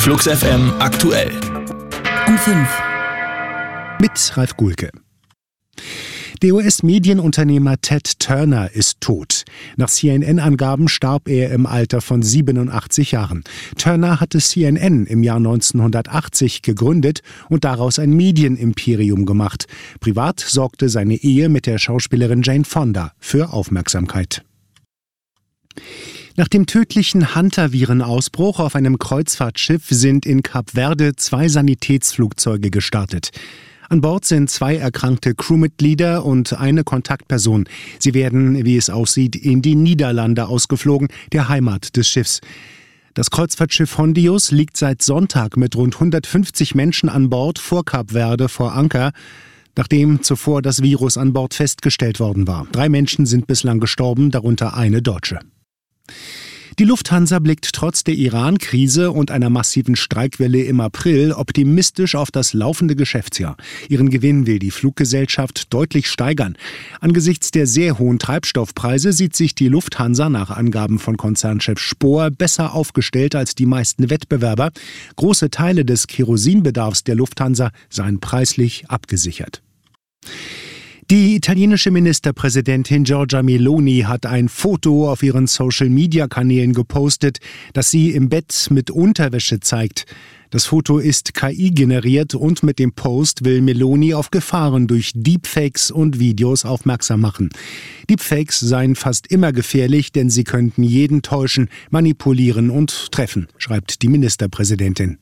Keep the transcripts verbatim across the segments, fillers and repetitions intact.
Flux F M aktuell. Um fünf. Mit Ralf Gulke. Der U S-Medienunternehmer Ted Turner ist tot. Nach C N N-Angaben starb er im Alter von siebenundachtzig Jahren. Turner hatte C N N im Jahr neunzehnhundertachtzig gegründet und daraus ein Medienimperium gemacht. Privat sorgte seine Ehe mit der Schauspielerin Jane Fonda für Aufmerksamkeit. Nach dem tödlichen Hantavirenausbruch auf einem Kreuzfahrtschiff sind in Kap Verde zwei Sanitätsflugzeuge gestartet. An Bord sind zwei erkrankte Crewmitglieder und eine Kontaktperson. Sie werden, wie es aussieht, in die Niederlande ausgeflogen, der Heimat des Schiffs. Das Kreuzfahrtschiff Hondius liegt seit Sonntag mit rund hundertfünfzig Menschen an Bord vor Kap Verde vor Anker, nachdem zuvor das Virus an Bord festgestellt worden war. Drei Menschen sind bislang gestorben, darunter eine Deutsche. Die Lufthansa blickt trotz der Iran-Krise und einer massiven Streikwelle im April optimistisch auf das laufende Geschäftsjahr. Ihren Gewinn will die Fluggesellschaft deutlich steigern. Angesichts der sehr hohen Treibstoffpreise sieht sich die Lufthansa nach Angaben von Konzernchef Spohr besser aufgestellt als die meisten Wettbewerber. Große Teile des Kerosinbedarfs der Lufthansa seien preislich abgesichert. Die italienische Ministerpräsidentin Giorgia Meloni hat ein Foto auf ihren Social-Media-Kanälen gepostet, das sie im Bett mit Unterwäsche zeigt. Das Foto ist K I generiert und mit dem Post will Meloni auf Gefahren durch Deepfakes und Videos aufmerksam machen. Deepfakes seien fast immer gefährlich, denn sie könnten jeden täuschen, manipulieren und treffen, schreibt die Ministerpräsidentin.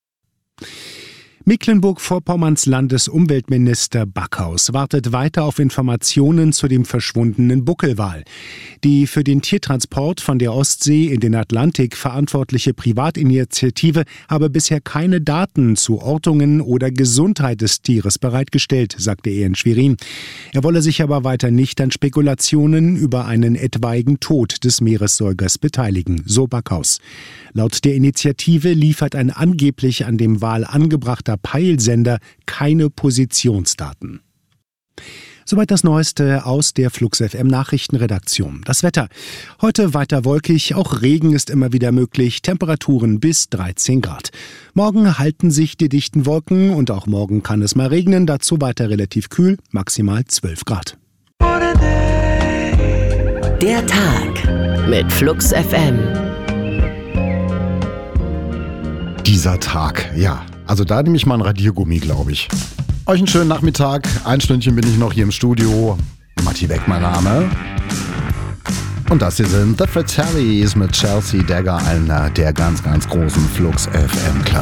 Mecklenburg-Vorpommerns Landesumweltminister Backhaus wartet weiter auf Informationen zu dem verschwundenen Buckelwal. Die für den Tiertransport von der Ostsee in den Atlantik verantwortliche Privatinitiative habe bisher keine Daten zu Ortungen oder Gesundheit des Tieres bereitgestellt, sagte er in Schwerin. Er wolle sich aber weiter nicht an Spekulationen über einen etwaigen Tod des Meeressäugers beteiligen, so Backhaus. Laut der Initiative liefert ein angeblich an dem Wal angebrachter Peilsender keine Positionsdaten. Soweit das Neueste aus der Flux F M Nachrichtenredaktion. Das Wetter. Heute weiter wolkig, auch Regen ist immer wieder möglich, Temperaturen bis dreizehn Grad. Morgen halten sich die dichten Wolken und auch morgen kann es mal regnen, dazu weiter relativ kühl, maximal zwölf Grad. Der Tag mit Flux F M. Dieser Tag, ja. Also da nehme ich mal ein Radiergummi, glaube ich. Euch einen schönen Nachmittag. Ein Stündchen bin ich noch hier im Studio. Matti Beck, mein Name. Und das hier sind The Fratellis mit Chelsea Dagger, einer der ganz, ganz großen Flux F M Klassiker.